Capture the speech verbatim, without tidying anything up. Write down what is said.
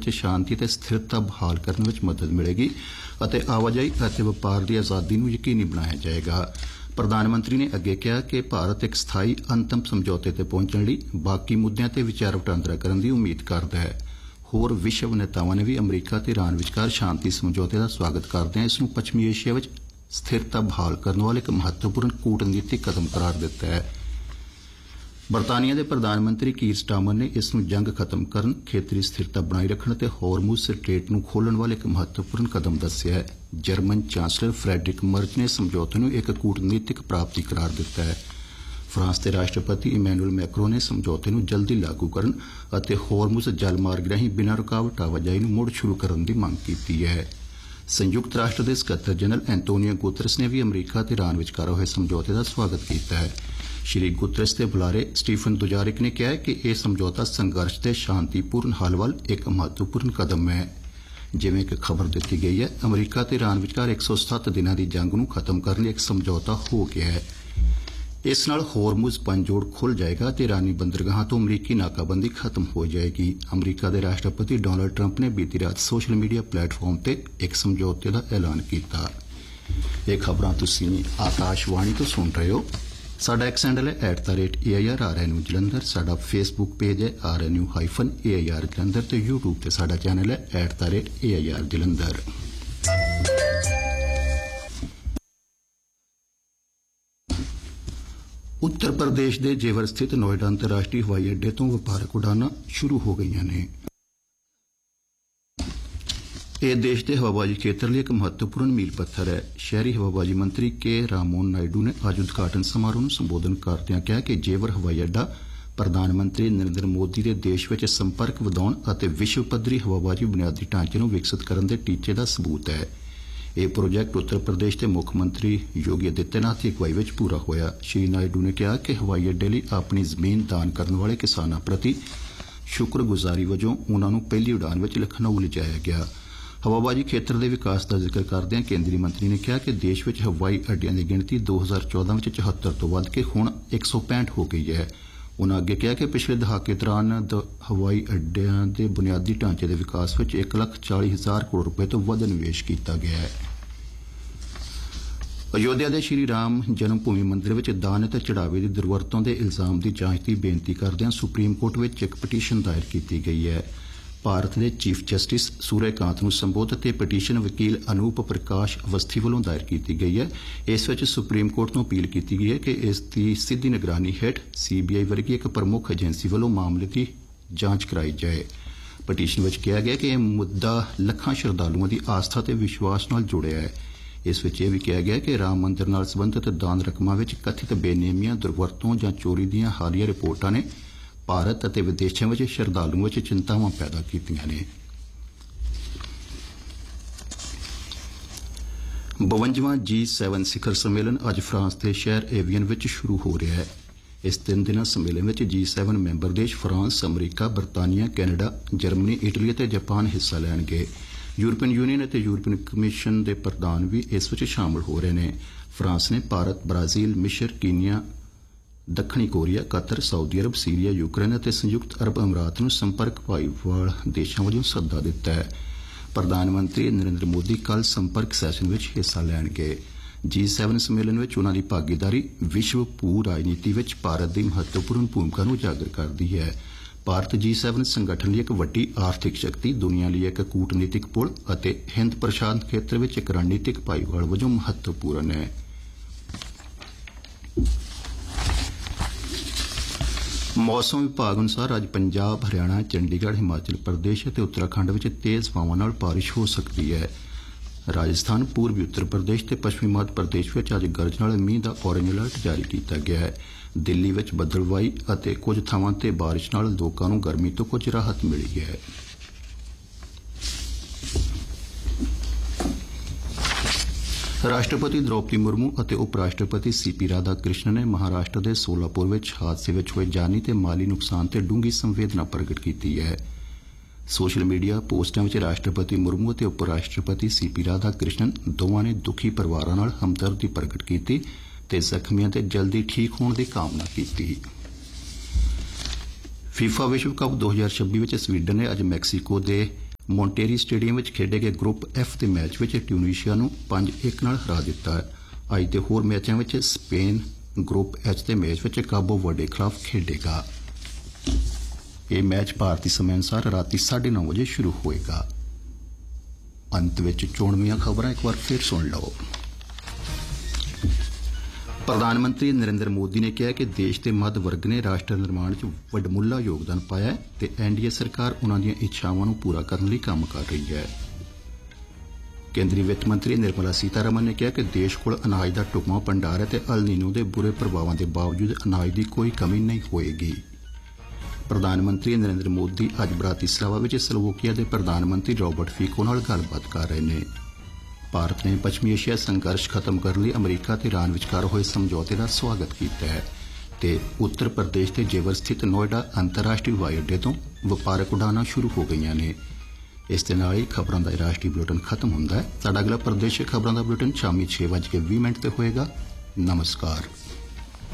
ਵਿੱਚ ਸ਼ਾਂਤੀ ਅਤੇ ਸਥਿਰਤਾ ਬਹਾਲ ਕਰਨ ਵਿੱਚ ਮਦਦ ਮਿਲੇਗੀ ਅਤੇ ਆਵਾਜਾਈ ਅਤੇ ਵਪਾਰ ਦੀ ਆਜ਼ਾਦੀ ਨੂੰ ਯਕੀਨੀ ਬਣਾਇਆ ਜਾਏਗਾ। ਪ੍ਰਧਾਨ ਮੰਤਰੀ ਨੇ ਅੱਗੇ ਕਿਹਾ ਕਿ ਭਾਰਤ ਇੱਕ ਸਥਾਈ ਅੰਤਮ ਸਮਝੌਤੇ ਤੇ ਪਹੁੰਚਣ ਲਈ ਬਾਕੀ ਮੁੱਦਿਆਂ ਤੇ ਵਿਚਾਰ ਵਟਾਂਦਰਾ ਕਰਨ ਦੀ ਉਮੀਦ ਕਰਦਾ ਹੈ। ਹੋਰ ਵਿਸ਼ਵ ਨੇਤਾਵਾਂ ਨੇ ਵੀ ਅਮਰੀਕਾ ਤੇ ਈਰਾਨ ਵਿਚਕਾਰ ਸ਼ਾਂਤੀ ਸਮਝੌਤੇ ਦਾ ਸਵਾਗਤ ਕਰਦਿਆਂ ਇਸ ਨੂੰ ਪੱਛਮੀ ਏਸ਼ੀਆ ਵਿੱਚ ਸਥਿਰਤਾ ਬਹਾਲ ਕਰਨ ਵਾਲਾ ਇੱਕ ਮਹੱਤਵਪੂਰਨ ਕੂਟਨੀਤਿਕ ਕਦਮ ਕਰਾਰ ਦਿੱਤਾ ਹੈ। ਬਰਤਾਨੀਆ ਦੇ ਪ੍ਰਧਾਨ ਮੰਤਰੀ ਕੀਰ ਸਟਾਰਮਰ ਨੇ ਇਸ ਨੂੰ ਜੰਗ ਖਤਮ ਕਰਨ, ਖੇਤਰੀ ਸਥਿਰਤਾ ਬਣਾਈ ਰੱਖਣ ਅਤੇ ਹਾਰਮੂਜ਼ ਸਟ੍ਰੇਟ ਨੂੰ ਖੋਲ੍ਹਣ ਵਾਲਾ ਇੱਕ ਮਹੱਤਵਪੂਰਨ ਕਦਮ ਦੱਸਿਆ ਹੈ। ਜਰਮਨ ਚਾਂਸਲਰ ਫਰੈਡਰਿਕ ਮਰਜ਼ ਨੇ ਸਮਝੌਤੇ ਨੂੰ ਇੱਕ ਕੂਟਨੀਤਿਕ ਪ੍ਰਾਪਤੀ ਕਰਾਰ ਦਿੱਤਾ ਹੈ। ਫਰਾਂਸ ਦੇ ਰਾਸ਼ਟਰਪਤੀ ਇਮੈਨੂਅਲ ਮੈਕਰੋਂ ਨੇ ਸਮਝੌਤੇ ਨੂੰ ਜਲਦੀ ਲਾਗੂ ਕਰਨ ਅਤੇ ਹਾਰਮੂਜ਼ ਜਲ ਮਾਰਗ ਰਾਹੀਂ ਬਿਨਾਂ ਰੁਕਾਵਟ ਆਵਾਜਾਈ ਨੂੰ ਮੁੜ ਸ਼ੁਰੂ ਕਰਨ ਦੀ ਮੰਗ ਕੀਤੀ ਹੈ। ਸੰਯੁਕਤ ਰਾਸ਼ਟਰ ਦੇ ਸਕੱਤਰ ਜਨਰਲ ਐਂਟੋਨੀਓ ਗੁਤਰਸ ਨੇ ਵੀ ਅਮਰੀਕਾ ਤੇ ਈਰਾਨ ਵਿਚਕਾਰ ਹੋਏ ਸਮਝੌਤੇ ਦਾ ਸਵਾਗਤ ਕੀਤਾ ਹੈ। ਸ਼੍ਰੀ ਗੁਤਰਸ ਦੇ ਬੁਲਾਰੇ ਸਟੀਫਨ ਦੁਜਾਰਿਕ ਨੇ ਕਿਹਾ ਕਿ ਇਹ ਸਮਝੌਤਾ ਸੰਘਰਸ਼ ਦੇ ਸ਼ਾਂਤੀਪੂਰਨ ਹੱਲ ਵੱਲ ਇੱਕ ਮਹੱਤਵਪੂਰਨ ਕਦਮ ਹੈ। ਜਿਵੇਂ ਕਿ ਖਬਰ ਦਿੱਤੀ ਗਈ ਹੈ, ਅਮਰੀਕਾ ਤੇ ਈਰਾਨ ਵਿਚਕਾਰ ਇੱਕ ਸੌ ਸੱਤ ਦਿਨਾਂ ਦੀ ਜੰਗ ਨੂੰ ਖਤਮ ਕਰਨ ਲਈ ਇੱਕ ਸਮਝੌਤਾ ਹੋ ਗਿਆ ਹੈ। ਇਸ ਨਾਲ ਹਾਰਮੂਜ਼ ਪੰਜੋੜ ਖੁੱਲ੍ਹ ਜਾਏਗਾ ਤੇ ਈਰਾਨੀ ਬੰਦਰਗਾਹਾਂ ਤੋਂ ਅਮਰੀਕੀ ਨਾਕਾਬੰਦੀ ਖਤਮ ਹੋ ਜਾਏਗੀ। ਅਮਰੀਕਾ ਦੇ ਰਾਸ਼ਟਰਪਤੀ ਡੋਨਾਲਡ ਟਰੰਪ ਨੇ ਬੀਤੀ ਰਾਤ ਸੋਸ਼ਲ ਮੀਡੀਆ ਪਲੇਟਫਾਰਮ ਤੇ ਇੱਕ ਸਮਝੌਤੇ ਦਾ ਐਲਾਨ ਕੀਤਾ। ਇਹ ਖਬਰਾਂ ਤੁਸੀਂ ਆਕਾਸ਼ਵਾਣੀ ਤੋਂ ਸੁਣ ਰਹੇ ਹੋ। ਸਾਡਾ ਐਕਸ ਹੈਂਡਲ ਹੈ at the rate A I R R N U Jalandhar. ਸਾਡਾ ਫੇਸਬੁੱਕ ਪੇਜ ਹੈ R N U hyphen A I R Jalandhar ਤੇ ਯੂਟਿਊਬ ਤੇ ਸਾਡਾ ਚੈਨਲ ਹੈ at the rate A I R Jalandhar. Uttar Pradesh ਦੇ ਜੇਵਰ ਸਥਿਤ ਨੋਇਡਾ ਅੰਤਰਰਾਸ਼ਟਰੀ ਹਵਾਈ ਅੱਡੇ ਤੋਂ ਵਪਾਰਕ ਉਡਾਨਾਂ ਸ਼ੁਰੂ ਹੋ ਗਈਆਂ ਨੇ। ਇਹ ਦੇਸ਼ ਦੇ ਹਵਾਬਾਜ਼ੀ ਖੇਤਰ ਲਈ ਇੱਕ ਮਹੱਤਵਪੂਰਨ ਮੀਲ ਪੱਥਰ ਹੈ। ਸ਼ਹਿਰੀ ਹਵਾਬਾਜ਼ੀ ਮੰਤਰੀ ਕੇ ਰਾਮੋਨ ਨਾਇਡੂ ਨੇ ਅੱਜ ਉਦਘਾਟਨ ਸਮਾਰੋਹ ਨੂੰ ਸੰਬੋਧਨ ਕਰਦਿਆਂ ਕਿਹਾ ਕਿ ਜੇਵਰ ਹਵਾਈ ਅੱਡਾ ਪ੍ਰਧਾਨ ਮੰਤਰੀ ਨਰਿੰਦਰ ਮੋਦੀ ਦੇ ਦੇਸ਼ ਵਿੱਚ ਸੰਪਰਕ ਵਧਾਉਣ ਅਤੇ ਵਿਸ਼ਵ ਪੱਧਰੀ ਹਵਾਬਾਜ਼ੀ ਬੁਨਿਆਦੀ ਢਾਂਚੇ ਨੂੰ ਵਿਕਸਿਤ ਕਰਨ ਦੇ ਟੀਚੇ ਦਾ ਸਬੂਤ ਹੈ। ਇਹ ਪ੍ਰੋਜੈਕਟ ਉੱਤਰ ਪ੍ਰਦੇਸ਼ ਦੇ ਮੁੱਖ ਮੰਤਰੀ ਯੋਗੀ ਆਦਿੱਤਿਆਨਾਥ ਦੀ ਅਗਵਾਈ ਵਿੱਚ ਪੂਰਾ ਹੋਇਆ। ਸ਼੍ਰੀ ਨਾਇਡੂ ਨੇ ਕਿਹਾ ਕਿ ਹਵਾਈ ਅੱਡੇ ਲਈ ਆਪਣੀ ਜ਼ਮੀਨ ਦਾਨ ਕਰਨ ਵਾਲੇ ਕਿਸਾਨਾਂ ਪ੍ਰਤੀ ਸ਼ੁਕਰਗੁਜ਼ਾਰੀ ਵਜੋਂ ਉਨ੍ਹਾਂ ਨੂੰ ਪਹਿਲੀ ਉਡਾਨ ਵਿੱਚ ਲਖਨਊ ਲਿਜਾਇਆ ਗਿਆ। ਹਵਾਬਾਜ਼ੀ ਖੇਤਰ ਦੇ ਵਿਕਾਸ ਦਾ ਜ਼ਿਕਰ ਕਰਦਿਆਂ ਕੇਂਦਰੀ ਮੰਤਰੀ ਨੇ ਕਿਹਾ ਕਿ ਦੇਸ਼ ਵਿੱਚ ਹਵਾਈ ਅੱਡਿਆਂ ਦੀ ਗਿਣਤੀ ਦੋ ਹਜ਼ਾਰ ਚੌਦਾਂ ਵਿੱਚ ਚੌਹੱਤਰ ਤੋਂ ਵੱਧ ਕੇ ਹੁਣ ਇੱਕ ਸੌ ਪੈਂਹਠ ਹੋ ਗਈ ਹੈ। ਉਨ੍ਹਾਂ ਅੱਗੇ ਕਿਹਾ ਕਿ ਪਿਛਲੇ ਦਹਾਕੇ ਦੌਰਾਨ ਹਵਾਈ ਅੱਡਿਆਂ ਦੇ ਬੁਨਿਆਦੀ ਢਾਂਚੇ ਦੇ ਵਿਕਾਸ ਵਿੱਚ ਇੱਕ ਲੱਖ ਚਾਲੀ ਹਜ਼ਾਰ ਕਰੋੜ ਰੁਪਏ ਤੋਂ ਵੱਧ ਨਿਵੇਸ਼ ਕੀਤਾ ਗਿਆ ਹੈ। ਅਯੋਧਿਆ ਦੇ ਸ਼੍ਰੀ ਰਾਮ ਜਨਮ ਭੂਮੀ ਮੰਦਿਰ ਵਿੱਚ ਦਾਨ ਅਤੇ ਚੜਾਵੇ ਦੀ ਦੁਰਵਰਤੋਂ ਦੇ ਇਲਜ਼ਾਮ ਦੀ ਜਾਂਚ ਦੀ ਬੇਨਤੀ ਕਰਦਿਆਂ ਸੁਪਰੀਮ ਕੋਰਟ ਵਿੱਚ ਇੱਕ ਪਟੀਸ਼ਨ ਦਾਇਰ ਕੀਤੀ ਗਈ ਹੈ। ਭਾਰਤ ਦੇ ਚੀਫ ਜਸਟਿਸ ਸੂਰਿਆਕਾਂਤ ਨੂੰ ਸੰਬੋਧਿਤ ਇਹ ਪਟੀਸ਼ਨ ਵਕੀਲ ਅਨੂਪ ਪ੍ਰਕਾਸ਼ ਅਵਸਥੀ ਵੱਲੋਂ ਦਾਇਰ ਕੀਤੀ ਗਈ ਹੈ। ਇਸ ਵਿੱਚ ਸੁਪਰੀਮ ਕੋਰਟ ਨੂੰ ਅਪੀਲ ਕੀਤੀ ਗਈ ਹੈ ਕਿ ਇਸ ਦੀ ਸਿੱਧੀ ਨਿਗਰਾਨੀ ਹੇਠ ਸੀ ਬੀ ਆਈ ਵਰਗੀ ਇੱਕ ਪ੍ਰਮੁੱਖ ਏਜੰਸੀ ਵੱਲੋਂ ਮਾਮਲੇ ਦੀ ਜਾਂਚ ਕਰਾਈ ਜਾਏ। ਪਟੀਸ਼ਨ ਵਿੱਚ ਕਿਹਾ ਗਿਆ ਕਿ ਇਹ ਮੁੱਦਾ ਲੱਖਾਂ ਸ਼ਰਧਾਲੂਆਂ ਦੀ ਆਸਥਾ ਤੇ ਵਿਸ਼ਵਾਸ ਨਾਲ ਜੁੜਿਆ ਹੈ। ਇਸ ਵਿੱਚ ਇਹ ਵੀ ਕਿਹਾ ਗਿਆ ਕਿ ਰਾਮ ਮੰਦਿਰ ਨਾਲ ਸਬੰਧਿਤ ਦਾਨ ਰਕਮਾਂ ਵਿੱਚ ਕਥਿਤ ਬੇਨੇਮੀਆਂ, ਦੁਰਵਰਤੋਂ ਜਾਂ ਚੋਰੀ ਦੀਆਂ ਹਾਲੀਆ ਰਿਪੋਰਟਾਂ ਨੇ ਭਾਰਤ ਅਤੇ ਵਿਦੇਸ਼ਾਂ ਵਿੱਚ ਸ਼ਰਧਾਲੂਆਂ ਵਿੱਚ ਚਿੰਤਾਵਾਂ ਪੈਦਾ ਕੀਤੀਆਂ ਨੇ। ਬਵੰਜਵਾਂ ਜੀ ਸੈਵਨ ਸਿਖਰ ਸੰਮੇਲਨ ਅੱਜ ਫਰਾਂਸ ਦੇ ਸ਼ਹਿਰ ਏਵੀਅਨ ਵਿੱਚ ਸ਼ੁਰੂ ਹੋ ਰਿਹਾ ਹੈ। ਇਸ ਤਿੰਨ ਦਿਨਾਂ ਸੰਮੇਲਨ ਵਿੱਚ ਜੀ ਸੈਵਨ ਮੈਂਬਰ ਦੇਸ਼ ਫਰਾਂਸ, ਅਮਰੀਕਾ, ਬਰਤਾਨੀਆ, ਕੈਨੇਡਾ, ਜਰਮਨੀ, ਇਟਲੀ ਅਤੇ ਜਾਪਾਨ ਹਿੱਸਾ ਲੈਣਗੇ। ਯੂਰਪੀਅਨ ਯੂਨੀਅਨ ਅਤੇ ਯੂਰਪੀਅਨ ਕਮਿਸ਼ਨ ਦੇ ਪ੍ਰਧਾਨ ਵੀ ਇਸ ਵਿੱਚ ਸ਼ਾਮਲ ਹੋ ਰਹੇ ਨੇ। ਫਰਾਂਸ ਨੇ ਭਾਰਤ, ਬ੍ਰਾਜ਼ੀਲ, ਮਿਸਰ, ਕੀਨੀਆ, ਦੱਖਣੀ Korea, Qatar, Saudi Arab, Syria, Ukraine ਅਤੇ ਸੰਯੁਕਤ ਅਰਬ ਅਮਰਾਤ ਨੂੰ ਸੰਪਰਕ ਭਾਈਵਾਲ ਦੇਸ਼ਾਂ ਵਜੋਂ ਸੱਦਾ ਦਿੱਤਾ ਹੈ। ਪ੍ਰਧਾਨ ਮੰਤਰੀ ਨਰਿੰਦਰ ਮੋਦੀ ਕੱਲ੍ਹ ਸੰਪਰਕ ਸੈਸ਼ਨ ਵਿੱਚ ਹਿੱਸਾ ਲੈਣਗੇ। ਜੀ ਸੈਵਨ ਸੰਮੇਲਨ ਵਿੱਚ ਉਨ੍ਹਾਂ ਦੀ ਭਾਗੀਦਾਰੀ ਵਿਸ਼ਵ ਭੂ ਰਾਜਨੀਤੀ ਵਿੱਚ ਭਾਰਤ ਦੀ ਮਹੱਤਵਪੂਰਨ ਭੂਮਿਕਾ ਨੂੰ ਉਜਾਗਰ ਕਰਦੀ ਹੈ। ਭਾਰਤ ਜੀ ਸੈਵਨ ਸੰਗਠਨ ਲਈ ਇੱਕ ਵੱਡੀ ਆਰਥਿਕ ਸ਼ਕਤੀ, ਦੁਨੀਆ ਲਈ ਇੱਕ ਕੂਟਨੀਤਿਕ ਪੁਲ ਅਤੇ ਹਿੰਦ ਪ੍ਰਸ਼ਾਂਤ ਖੇਤਰ ਵਿੱਚ ਇੱਕ ਰਣਨੀਤਿਕ ਭਾਈਵਾਲ ਵਜੋਂ ਮਹੱਤਵਪੂਰਨ ਹੈ। ਮੌਸਮ ਵਿਭਾਗ ਅਨੁਸਾਰ ਅੱਜ ਪੰਜਾਬ, ਹਰਿਆਣਾ, ਚੰਡੀਗੜ੍ਹ, ਹਿਮਾਚਲ ਪ੍ਰਦੇਸ਼ ਅਤੇ ਉੱਤਰਾਖੰਡ ਵਿੱਚ ਤੇਜ਼ ਹਵਾਵਾਂ ਨਾਲ ਬਾਰਿਸ਼ ਹੋ ਸਕਦੀ ਹੈ। ਰਾਜਸਥਾਨ, ਪੂਰਬੀ ਉੱਤਰ ਪ੍ਰਦੇਸ਼ ਤੇ ਪੱਛਮੀ ਮੱਧ ਪ੍ਰਦੇਸ਼ ਵਿੱਚ ਅੱਜ ਗਰਜ ਨਾਲ ਮੀਂਹ ਦਾ ਔਰੇਂਜ ਅਲਰਟ ਜਾਰੀ ਕੀਤਾ ਗਿਆ ਹੈ। ਦਿੱਲੀ ਵਿੱਚ ਬੱਦਲਵਾਈ ਅਤੇ ਕੁਝ ਥਾਵਾਂ ਤੇ ਬਾਰਿਸ਼ ਨਾਲ ਲੋਕਾਂ ਨੂੰ ਗਰਮੀ ਤੋਂ ਕੁਝ ਰਾਹਤ ਮਿਲੀ ਹੈ। ਰਾਸ਼ਟਰਪਤੀ ਦ੍ਰੌਪਦੀ ਮੁਰਮੂ ਅਤੇ ਉਪ ਰਾਸ਼ਟਰਪਤੀ ਸੀ ਪੀ ਰਾਧਾ ਕ੍ਰਿਸ਼ਨਨ ਨੇ ਮਹਾਰਾਸ਼ਟਰ ਦੇ ਸੋਲਾਪੁਰ ਵਿੱਚ ਹਾਦਸੇ ਵਿੱਚ ਹੋਏ ਜਾਨੀ ਤੇ ਮਾਲੀ ਨੁਕਸਾਨ ਤੇ ਡੂੰਘੀ ਸੰਵੇਦਨਾ ਪ੍ਰਗਟ ਕੀਤੀ ਹੈ। ਸੋਸ਼ਲ ਮੀਡੀਆ ਪੋਸਟਾਂ ਵਿੱਚ ਰਾਸ਼ਟਰਪਤੀ ਮੁਰਮੂ ਅਤੇ ਉਪ ਰਾਸ਼ਟਰਪਤੀ ਸੀ ਪੀ ਰਾਧਾ ਕ੍ਰਿਸ਼ਨਨ ਦੋਵਾਂ ਨੇ ਦੁਖੀ ਪਰਿਵਾਰਾਂ ਨਾਲ ਹਮਦਰਦੀ ਪ੍ਰਗਟ ਕੀਤੀ ਤੇ ਜ਼ਖਮੀਆਂ ਦੇ ਜਲਦੀ ਠੀਕ ਹੋਣ ਦੀ ਕਾਮਨਾ ਕੀਤੀ। ਫੀਫਾ ਵਿਸ਼ਵ ਕੱਪ ਦੋ ਹਜ਼ਾਰ ਛੱਬੀ ਵਿੱਚ ਸਵੀਡਨ ਨੇ ਅੱਜ ਮੈਕਸੀਕੋ ਦੇ ਮੌਂਟੇਰੀ ਸਟੇਡੀਅਮ ਵਿੱਚ ਖੇਡੇ ਗਏ ਗਰੁੱਪ ਐਫ ਦੇ ਮੈਚ ਵਿੱਚ ਟਿਊਨੀਸ਼ੀਆ ਨੂੰ ਪੰਜ ਇੱਕ ਨਾਲ ਹਰਾ ਦਿੱਤਾ। ਅੱਜ ਦੇ ਹੋਰ ਮੈਚਾਂ ਵਿੱਚ ਸਪੇਨ ਗਰੁੱਪ ਐਚ ਦੇ ਮੈਚ ਵਿੱਚ ਕਾਬੋ ਵਰਡੇ ਖਿਲਾਫ ਖੇਡੇਗਾ। ਇਹ ਮੈਚ ਭਾਰਤੀ ਸਮੇਂ ਅਨੁਸਾਰ ਰਾਤੀ ਸਾਢੇ ਨੌ ਵਜੇ ਸ਼ੁਰੂ ਹੋਏਗਾ। ਅੰਤ ਵਿੱਚ ਚੋਣਵੀਆਂ ਖਬਰਾਂ ਇੱਕ ਵਾਰ ਫਿਰ ਸੁਣ ਲਓ। ਪ੍ਰਧਾਨ ਮੰਤਰੀ ਨਰਿੰਦਰ ਮੋਦੀ ਨੇ ਕਿਹਾ ਕਿ ਦੇਸ਼ ਦੇ ਮੱਧ ਵਰਗ ਨੇ ਰਾਸ਼ਟਰ ਨਿਰਮਾਣ 'ਚ ਵੱਡਮੁੱਲਾ ਯੋਗਦਾਨ ਪਾਇਆ ਹੈ ਤੇ ਐਨਡੀਏ ਸਰਕਾਰ ਉਨ੍ਹਾਂ ਦੀਆਂ ਇੱਛਾਵਾਂ ਨੂੰ ਪੂਰਾ ਕਰਨ ਲਈ ਕੰਮ ਕਰ ਰਹੀ ਹੈ। ਕੇਂਦਰੀ ਵਿੱਤ ਮੰਤਰੀ ਨਿਰਮਲਾ ਸੀਤਾਰਮਨ ਨੇ ਕਿਹਾ ਕਿ ਦੇਸ਼ ਕੋਲ ਅਨਾਜ ਦਾ ਢੁਕਵਾਂ ਭੰਡਾਰ ਹੈ ਤੇ ਅਲ ਨੀਨੋ ਦੇ ਬੁਰੇ ਪ੍ਰਭਾਵਾਂ ਦੇ ਬਾਵਜੂਦ ਅਨਾਜ ਦੀ ਕੋਈ ਕਮੀ ਨਹੀਂ ਹੋਏਗੀ। ਪ੍ਰਧਾਨ ਮੰਤਰੀ ਨਰਿੰਦਰ ਮੋਦੀ ਅੱਜ ਬ੍ਰਾਤੀਸਲਾਵਾ ਵਿੱਚ ਸਲੋਵਾਕੀਆ ਦੇ ਪ੍ਰਧਾਨ ਮੰਤਰੀ ਰੋਬਰਟ ਫੀਕੋ ਨਾਲ ਗੱਲਬਾਤ ਕਰ ਰਹੇ ਨੇ। ਭਾਰਤ ਨੇ ਪੱਛਮੀ ਏਸ਼ੀਆ ਸੰਘਰਸ਼ ਖਤਮ ਕਰਨ ਲਈ ਅਮਰੀਕਾ ਤੇ ਈਰਾਨ ਵਿਚਕਾਰ ਹੋਏ ਸਮਝੌਤੇ ਦਾ ਸਵਾਗਤ ਕੀਤਾ ਹੈ ਤੇ ਉੱਤਰ ਪ੍ਰਦੇਸ਼ ਦੇ ਜੇਵਰ ਸਥਿਤ ਨੋਇਡਾ ਅੰਤਰਰਾਸ਼ਟਰੀ ਹਵਾਈ ਅੱਡੇ ਤੋਂ ਵਪਾਰਕ ਉਡਾਣਾਂ ਸ਼ੁਰੂ ਹੋ ਗਈਆਂ ਨੇ। ਇਸ ਦੇ ਨਾਲ ਹੀ ਖਬਰਾਂ ਦਾ ਰਾਸ਼ਟਰੀ ਬੁਲੇਟਿਨ ਖਤਮ ਹੁੰਦਾ ਹੈ। ਸਾਡਾ ਅਗਲਾ ਪ੍ਰਦੇਸ਼ੀ ਖਬਰਾਂ ਦਾ ਬੁਲੇਟਿਨ ਸ਼ਾਮੀ ਛੇ ਵੱਜ ਕੇ ਵੀਹ ਮਿੰਟ ਤੇ ਹੋਏਗਾ। ਨਮਸਕਾਰ।